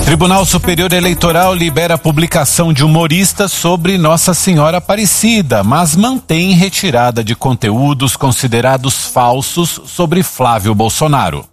Tribunal Superior Eleitoral libera a publicação de humorista sobre Nossa Senhora Aparecida, mas mantém retirada de conteúdos considerados falsos sobre Flávio Bolsonaro.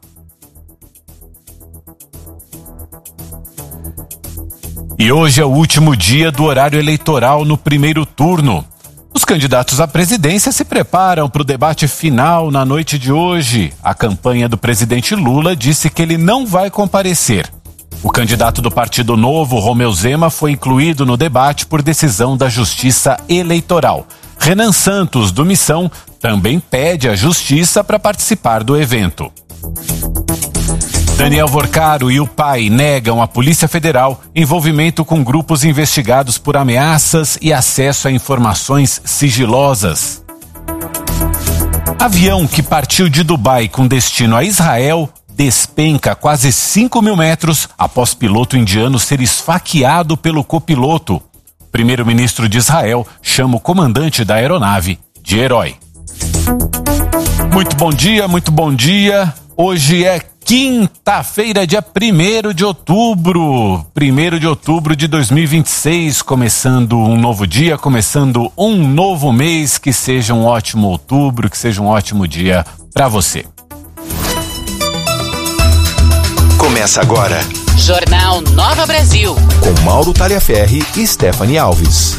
E hoje é o último dia do horário eleitoral no primeiro turno. Os candidatos à presidência se preparam para o debate final na noite de hoje. A campanha do presidente Lula disse que ele não vai comparecer. O candidato do Partido Novo, Romeu Zema, foi incluído no debate por decisão da Justiça Eleitoral. Renan Santos, do Missão, também pede à Justiça para participar do evento. Daniel Vorcaro e o pai negam à Polícia Federal envolvimento com grupos investigados por ameaças e acesso a informações sigilosas. Avião que partiu de Dubai com destino a Israel despenca quase 5 mil metros após piloto indiano ser esfaqueado pelo copiloto. O primeiro-ministro de Israel chama o comandante da aeronave de herói. Muito bom dia, muito bom dia. Hoje é quinta-feira, dia 1º de outubro. 1º de outubro de 2026, começando um novo dia, começando um novo mês. Que seja um ótimo outubro, que seja um ótimo dia para você. Começa agora Jornal Nova Brasil, com Mauro Taliaferri e Stephanie Alves.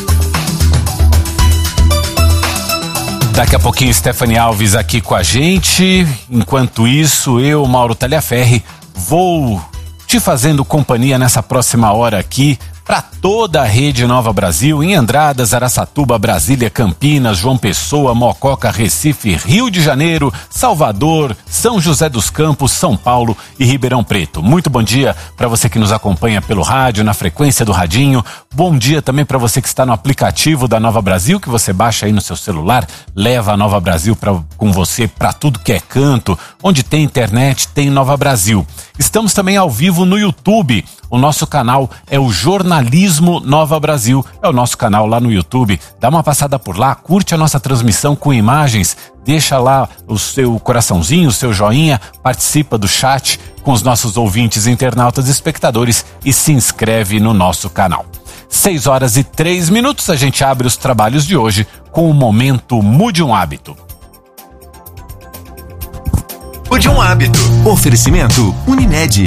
Daqui a pouquinho Stephanie Alves aqui com a gente. Enquanto isso, eu, Mauro Taliaferri, vou te fazendo companhia nessa próxima hora aqui para toda a rede Nova Brasil, em Andradas, Araçatuba, Brasília, Campinas, João Pessoa, Mococa, Recife, Rio de Janeiro, Salvador, São José dos Campos, São Paulo e Ribeirão Preto. Muito bom dia para você que nos acompanha pelo rádio, na frequência do radinho. Bom dia também para você que está no aplicativo da Nova Brasil, que você baixa aí no seu celular, leva a Nova Brasil com você para tudo que é canto. Onde tem internet, tem Nova Brasil. Estamos também ao vivo no YouTube. O nosso canal é o Jornalismo Nova Brasil. É o nosso canal lá no YouTube. Dá uma passada por lá, curte a nossa transmissão com imagens, deixa lá o seu coraçãozinho, o seu joinha, participa do chat com os nossos ouvintes, internautas e espectadores e se inscreve no nosso canal. 6h03, a gente abre os trabalhos de hoje com o momento Mude um Hábito. Mude um Hábito. Oferecimento Unimed.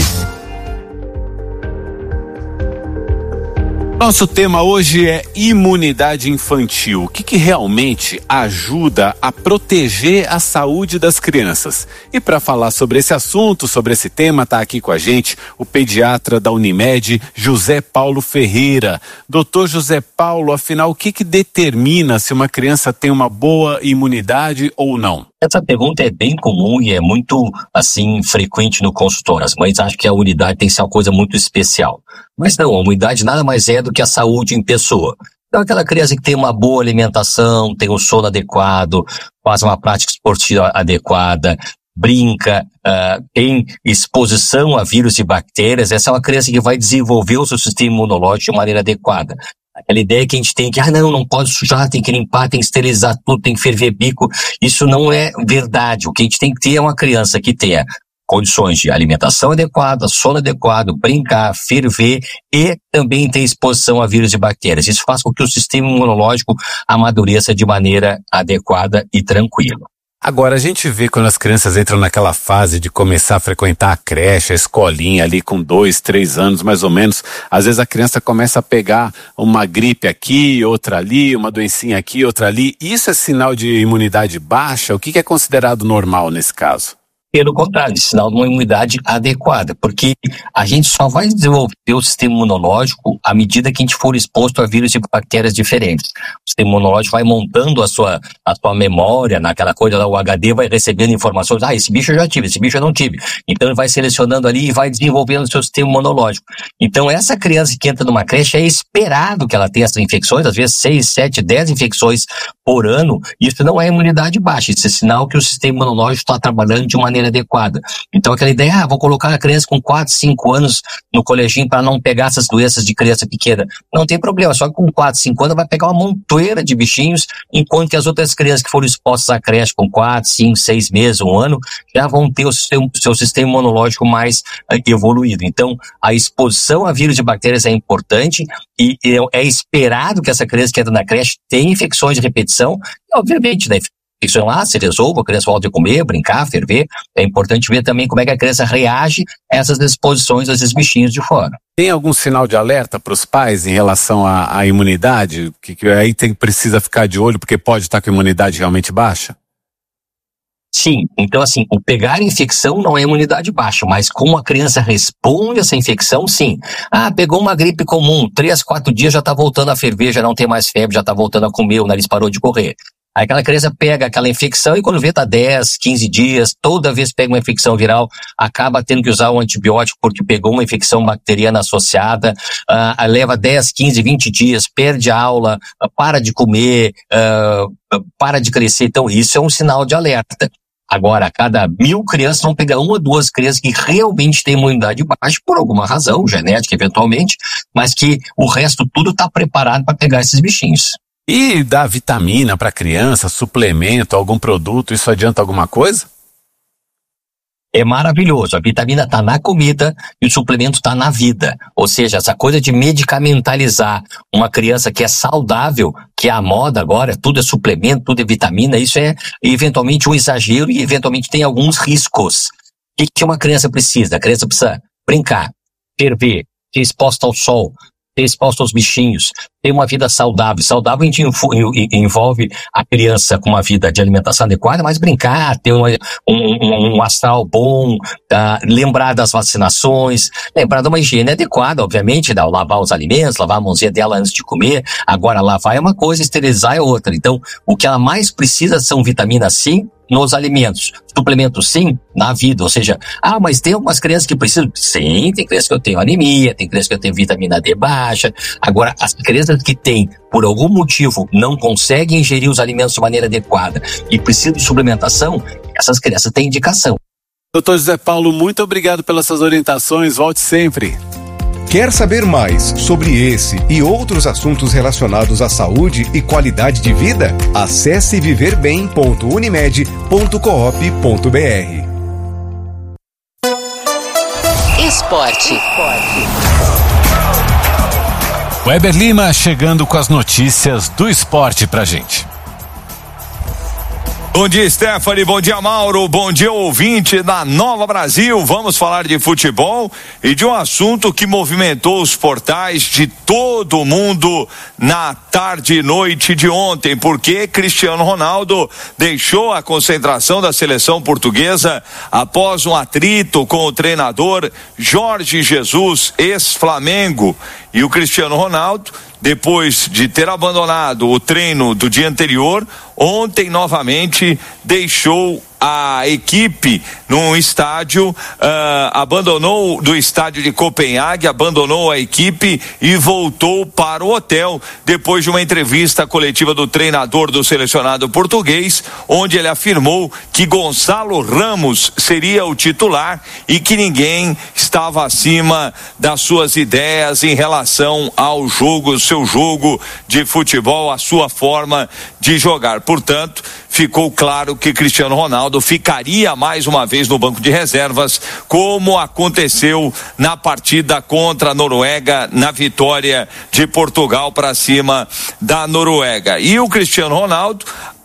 Nosso tema hoje é imunidade infantil. O que realmente ajuda a proteger a saúde das crianças? E para falar sobre esse assunto, sobre esse tema, está aqui com a gente o pediatra da Unimed, José Paulo Ferreira. Doutor José Paulo, afinal, o que determina se uma criança tem uma boa imunidade ou não? Essa pergunta é bem comum e é muito, frequente no consultório. As mães acham que a imunidade tem que ser uma coisa muito especial. Mas não, a imunidade nada mais é do que a saúde em pessoa. Então, aquela criança que tem uma boa alimentação, tem um sono adequado, faz uma prática esportiva adequada, brinca, tem exposição a vírus e bactérias, essa é uma criança que vai desenvolver o seu sistema imunológico de maneira adequada. Aquela ideia que a gente tem que, não pode sujar, tem que limpar, tem que esterilizar tudo, tem que ferver bico, isso não é verdade. O que a gente tem que ter é uma criança que tenha condições de alimentação adequada, sono adequado, brincar, ferver e também ter exposição a vírus e bactérias. Isso faz com que o sistema imunológico amadureça de maneira adequada e tranquila. Agora, a gente vê quando as crianças entram naquela fase de começar a frequentar a creche, a escolinha ali com 2, 3 anos mais ou menos, às vezes a criança começa a pegar uma gripe aqui, outra ali, uma doencinha aqui, outra ali. Isso é sinal de imunidade baixa? O que é considerado normal nesse caso? Pelo contrário, sinal de uma imunidade adequada, porque a gente só vai desenvolver o sistema imunológico à medida que a gente for exposto a vírus e bactérias diferentes. O sistema imunológico vai montando a sua memória, naquela coisa lá, o HD vai recebendo informações, esse bicho eu já tive, esse bicho eu não tive. Então ele vai selecionando ali e vai desenvolvendo o seu sistema imunológico. Então essa criança que entra numa creche é esperado que ela tenha essas infecções, às vezes 6, 7, 10 infecções por ano. Isso não é imunidade baixa, isso é sinal que o sistema imunológico está trabalhando de maneira maneira adequada. Então aquela ideia, vou colocar a criança com 4, 5 anos no coleginho para não pegar essas doenças de criança pequena. Não tem problema, só que com 4, 5 anos vai pegar uma montoeira de bichinhos, enquanto que as outras crianças que foram expostas à creche com 4, 5, 6 meses, 1 ano, já vão ter o seu sistema imunológico mais evoluído. Então, a exposição a vírus e bactérias é importante e é esperado que essa criança que entra na creche tenha infecções de repetição, e obviamente, né, infecção lá se resolva, a criança volta a comer, brincar, ferver. É importante ver também como é que a criança reage a essas exposições a esses bichinhos de fora. Tem algum sinal de alerta para os pais em relação à imunidade? Que aí precisa ficar de olho porque pode estar com a imunidade realmente baixa? Sim, então assim, o pegar infecção não é imunidade baixa, mas como a criança responde a essa infecção, sim. Pegou uma gripe comum, 3, 4 dias já está voltando a ferver, já não tem mais febre, já está voltando a comer, o nariz parou de correr. Aí aquela criança pega aquela infecção e quando vê tá 10, 15 dias, toda vez pega uma infecção viral, acaba tendo que usar um antibiótico porque pegou uma infecção bacteriana associada, leva 10, 15, 20 dias, perde a aula, para de comer, para de crescer. Então isso é um sinal de alerta. Agora, a cada 1.000 crianças vão pegar 1 ou 2 crianças que realmente têm imunidade baixa por alguma razão, genética eventualmente, mas que o resto tudo está preparado para pegar esses bichinhos. E dar vitamina para criança, suplemento, algum produto, isso adianta alguma coisa? É maravilhoso, a vitamina está na comida e o suplemento está na vida. Ou seja, essa coisa de medicamentalizar uma criança que é saudável, que é a moda agora, tudo é suplemento, tudo é vitamina, isso é eventualmente um exagero e eventualmente tem alguns riscos. O que uma criança precisa? A criança precisa brincar, ferver, ser exposta ao sol, ser exposto aos bichinhos, ter uma vida saudável. Saudável envolve a criança com uma vida de alimentação adequada, mas brincar, ter um astral bom, lembrar das vacinações, lembrar de uma higiene adequada, obviamente, lavar os alimentos, lavar a mãozinha dela antes de comer. Agora, lavar é uma coisa, esterilizar é outra. Então, o que ela mais precisa são vitaminas C nos alimentos. Suplementos sim, na vida, ou seja, mas tem algumas crianças que precisam, sim, tem crianças que eu tenho anemia, tem crianças que eu tenho vitamina D baixa. Agora, as crianças que têm, por algum motivo, não conseguem ingerir os alimentos de maneira adequada e precisam de suplementação, essas crianças têm indicação. Dr. José Paulo, muito obrigado pelas suas orientações, volte sempre. Quer saber mais sobre esse e outros assuntos relacionados à saúde e qualidade de vida? Acesse viverbem.unimed.coop.br. Esporte. Weber Lima chegando com as notícias do esporte pra gente. Bom dia, Stephanie, bom dia, Mauro, bom dia, ouvinte da Nova Brasil. Vamos falar de futebol e de um assunto que movimentou os portais de todo o mundo na tarde e noite de ontem, porque Cristiano Ronaldo deixou a concentração da seleção portuguesa após um atrito com o treinador Jorge Jesus, ex-Flamengo. E o Cristiano Ronaldo, depois de ter abandonado o treino do dia anterior, ontem novamente deixou a equipe num estádio, abandonou do estádio de Copenhague, abandonou a equipe e voltou para o hotel depois de uma entrevista coletiva do treinador do selecionado português, onde ele afirmou que Gonçalo Ramos seria o titular e que ninguém estava acima das suas ideias em relação ao jogo, seu jogo de futebol, a sua forma de jogar. Portanto, ficou claro que Cristiano Ronaldo ficaria mais uma vez no banco de reservas, como aconteceu na partida contra a Noruega, na vitória de Portugal para cima da Noruega. E o Cristiano Ronaldo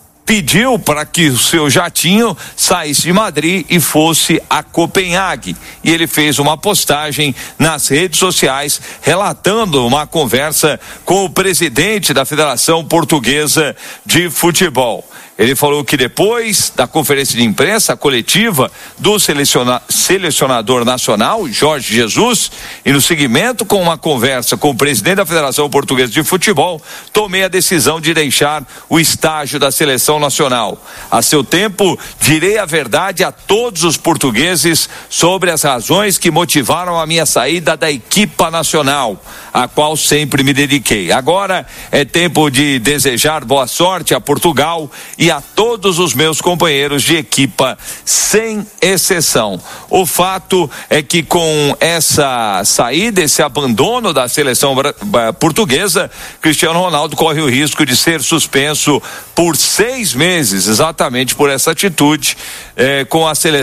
pediu para que o seu jatinho saísse de Madrid e fosse a Copenhague. E ele fez uma postagem nas redes sociais relatando uma conversa com o presidente da Federação Portuguesa de Futebol. Ele falou que depois da conferência de imprensa coletiva do selecionador nacional, Jorge Jesus, e no seguimento com uma conversa com o presidente da Federação Portuguesa de Futebol, tomei a decisão de deixar o estágio da seleção nacional. A seu tempo, direi a verdade a todos os portugueses sobre as razões que motivaram a minha saída da equipa nacional, a qual sempre me dediquei. Agora é tempo de desejar boa sorte a Portugal e a todos os meus companheiros de equipa, sem exceção. O fato é que com essa saída, esse abandono da seleção portuguesa, Cristiano Ronaldo corre o risco de ser suspenso por 6 meses, exatamente por essa atitude com a seleção